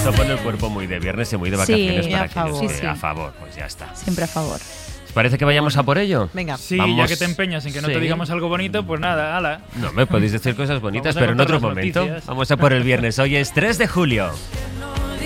Esto pone el cuerpo muy de viernes y muy de vacaciones Sí, para a favor. aquellos que Sí, sí. a favor, pues ya está. Siempre a favor. ¿Os parece que vayamos a por ello? Venga. Sí, Vamos. ya que te empeñas en que no Sí. te digamos algo bonito, pues nada, ala. No, me podéis decir cosas bonitas, Vamos a pero en contar otro las momento. noticias. Vamos a por el viernes. Hoy es 3 de julio.